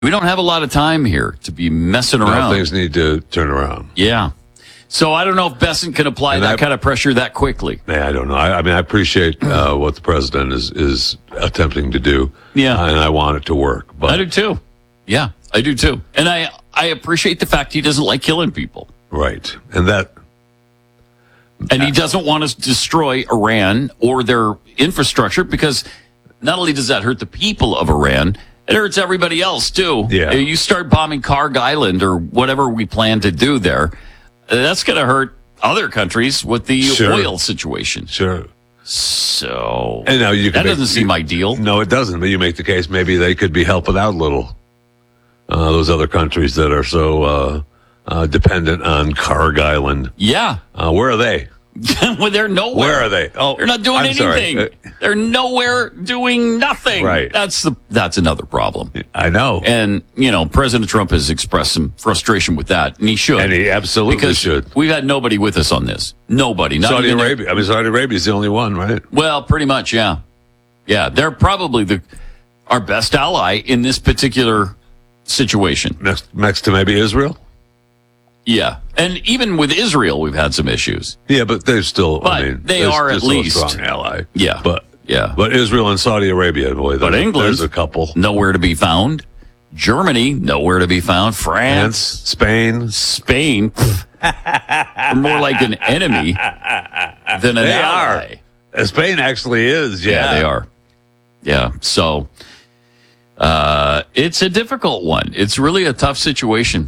We don't have a lot of time here to be messing around. Things need to turn around. Yeah. So I don't know if Bessent can apply that kind of pressure that quickly. Yeah, I don't know. I mean, I appreciate what the president is attempting to do. Yeah. And I want it to work. But I do too. Yeah, I do too. And I appreciate the fact he doesn't like killing people. Right. And he doesn't want to destroy Iran or their infrastructure, because not only does that hurt the people of Iran, it hurts everybody else too. Yeah. You start bombing Karg Island or whatever we plan to do there, that's going to hurt other countries with the oil situation. Sure. So and now that doesn't seem ideal. No, it doesn't. But you make the case maybe they could be helping out a little. Those other countries that are so dependent on Karg Island. Yeah. Where are they? Well, they're nowhere. Where are they? Oh, they're not doing anything. Sorry. They're nowhere doing nothing. Right. That's another problem. I know. And, President Trump has expressed some frustration with that, and he should. And he absolutely should. We've had nobody with us on this. Nobody. Not Saudi Arabia. I mean, Saudi Arabia is the only one, right? Well, pretty much, yeah. Yeah, they're probably our best ally in this particular situation. Next to maybe Israel? Yeah. And even with Israel, we've had some issues. Yeah, but they're still, But they are at least a strong ally. Yeah. But Israel and Saudi Arabia, boy, England, there's a couple. Nowhere to be found. Germany, nowhere to be found. France, Spain, are more like an enemy than an ally. Spain actually is, yeah. Yeah, they are. Yeah, so it's a difficult one. It's really a tough situation.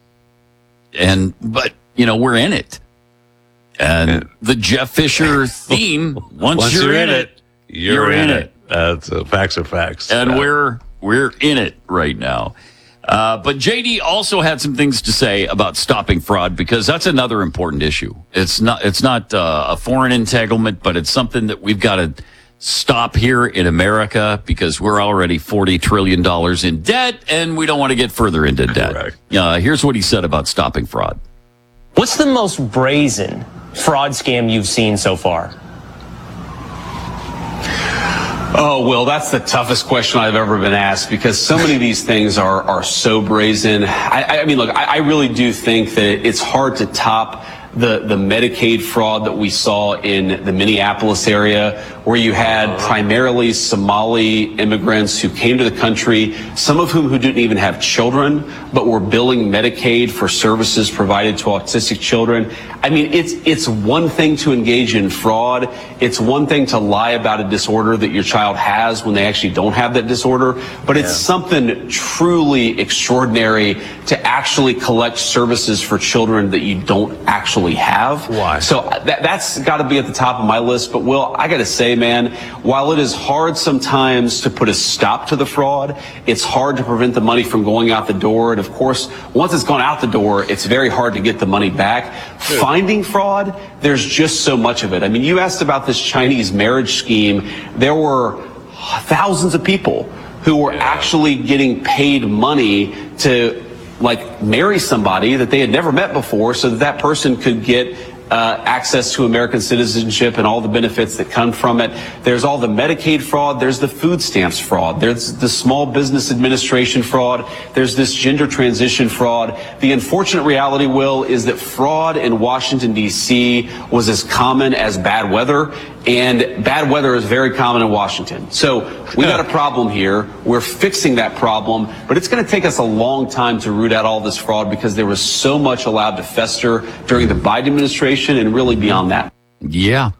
But we're in it. And the Jeff Fisher theme, once you're in it, you're in it. Facts are facts. And we're in it right now. But JD also had some things to say about stopping fraud, because that's another important issue. It's not a foreign entanglement, but it's something that we've got to stop here in America, because we're already $40 trillion in debt, and we don't want to get further into debt. Correct. Here's what he said about stopping fraud. What's the most brazen fraud scam you've seen so far? Oh, Will, that's the toughest question I've ever been asked, because so many of these things are so brazen. I mean, look, I really do think that it's hard to top the Medicaid fraud that we saw in the Minneapolis area, where you had primarily Somali immigrants who came to the country, some of whom who didn't even have children, but were billing Medicaid for services provided to autistic children. I mean, it's one thing to engage in fraud. It's one thing to lie about a disorder that your child has when they actually don't have that disorder. But it's something truly extraordinary to actually collect services for children that you don't actually have. Why? So that's got to be at the top of my list. But Will, I got to say, man, while it is hard sometimes to put a stop to the fraud, it's hard to prevent the money from going out the door. And of course, once it's gone out the door, it's very hard to get the money back. Finding fraud, there's just so much of it. I mean, you asked about this Chinese marriage scheme. There were thousands of people who were actually getting paid money to marry somebody that they had never met before, so that person could get access to American citizenship and all the benefits that come from it. There's all the Medicaid fraud. There's the food stamps fraud. There's the Small Business Administration fraud. There's this gender transition fraud. The unfortunate reality, Will, is that fraud in Washington, D.C. was as common as bad weather, and bad weather is very common in Washington. So we got a problem here. We're fixing that problem, but it's going to take us a long time to root out all this fraud, because there was so much allowed to fester during the Biden administration and really beyond that. Yeah.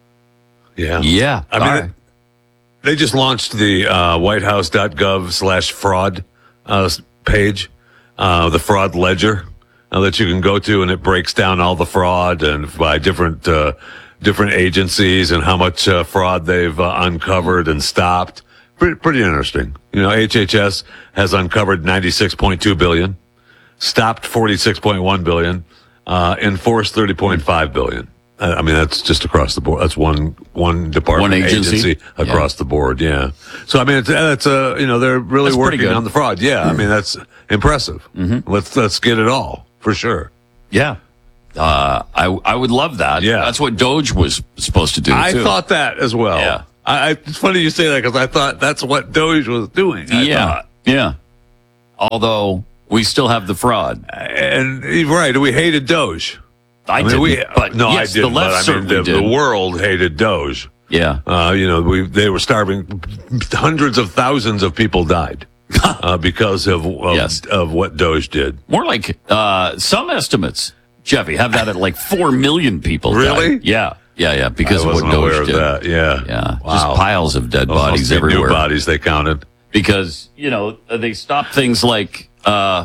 I mean, they just launched the whitehouse.gov/fraud page, the fraud ledger that you can go to, and it breaks down all the fraud and by different agencies and how much fraud they've uncovered and stopped. Pretty interesting. HHS has uncovered $96.2 billion, stopped $46.1 billion, enforced $30.5 billion. I mean, that's just across the board. That's one department, one agency across the board. Yeah. So I mean, they're really working on the fraud. Yeah. I mean, that's impressive. Mm-hmm. Let's get it all for sure. Yeah. I would love that. Yeah. That's what Doge was supposed to do, I too. thought that as well. Yeah. It's funny you say that, because I thought that's what Doge was doing. Yeah. Although we still have the fraud. And right, we hated Doge. I mean, didn't, but no, yes, I didn't. the left but I mean, certainly did. the world hated Doge. Yeah. They were starving. Hundreds of thousands of people died because of what Doge did. More like some estimates, Jeffy, have that at like 4 million people Really? died. Yeah, because I of what wasn't aware Doge of did. that. Yeah. Yeah, just piles of dead Those must bodies be everywhere. New bodies they counted. Because, they stopped things like, I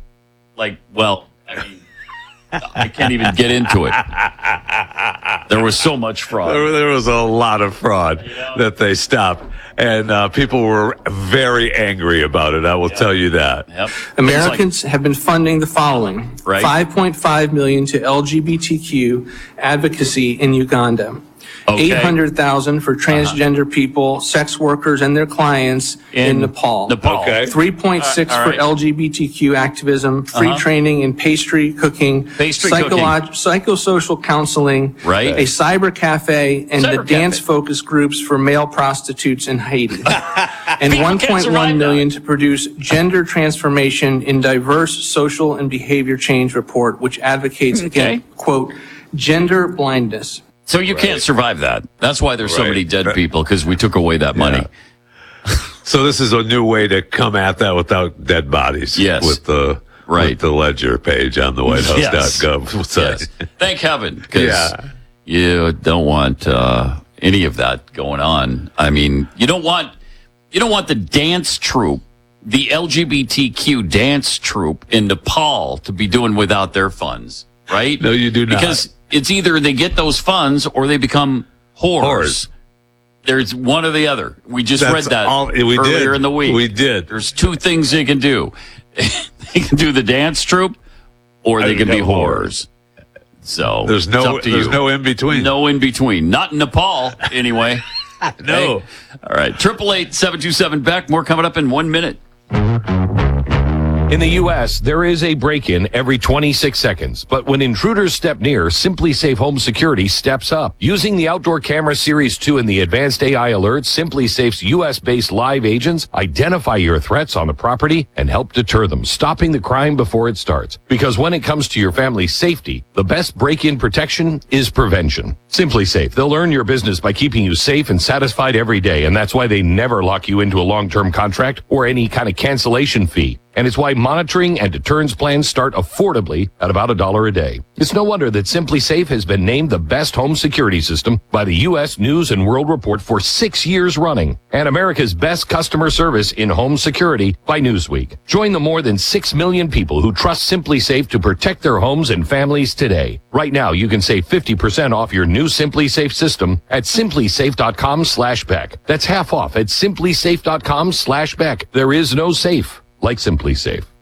mean, I can't even get into it. There was so much fraud. There was a lot of fraud that they stopped. And people were very angry about it. I will tell you that. Yep. Americans have been funding the following. Right. $5.5 million to LGBTQ advocacy in Uganda. Okay. $800,000 for transgender people, sex workers, and their clients in Nepal. Okay. $3.6 all for right. LGBTQ activism, free training in pastry cooking, psychosocial counseling, Right. a cyber cafe, and Cyber the dance cafe. focus groups for male prostitutes in Haiti. And People can't survive $1.1 million to produce gender transformation in diverse social and behavior change report, which advocates against, quote, gender blindness. So you can't survive that. That's why there's so Right. many dead people, because we took away that money. So this is a new way to come at that without dead bodies. Yes. With the Ledger page on the whitehouse.gov site. Yes. Thank heaven, because Yeah. you don't want any of that going on. I mean, you don't want the dance troupe, the LGBTQ dance troupe in Nepal to be doing without their funds, right? No, you do not. Because it's either they get those funds or they become whores. Whores. There's one or the other. We just That's read that we earlier did. in the week. We did. There's two things they can do. They can do the dance troupe, or they can be whores. So There's it's up to you. no in between. No in between. Not in Nepal, anyway. No. Hey. All right. 888-727-BECK. More coming up in 1 minute. In the U.S., there is a break-in every 26 seconds. But when intruders step near, Simply Safe Home Security steps up. Using the Outdoor Camera Series 2 and the advanced AI alerts, Simply Safe's U.S.-based live agents identify your threats on the property and help deter them, stopping the crime before it starts. Because when it comes to your family's safety, the best break-in protection is prevention. Simply Safe. They'll earn your business by keeping you safe and satisfied every day, and that's why they never lock you into a long-term contract or any kind of cancellation fee. And it's why monitoring and deterrence plans start affordably at about $1 a day. It's no wonder that Simply Safe has been named the best home security system by the U.S. News and World Report for 6 years running, and America's best customer service in home security by Newsweek. Join the more than 6 million people who trust Simply Safe to protect their homes and families today. Right now, you can save 50% off your new Simply Safe system at simplysafe.com/Beck. That's half off at simplysafe.com/Beck. There is no safe like Simply Safe.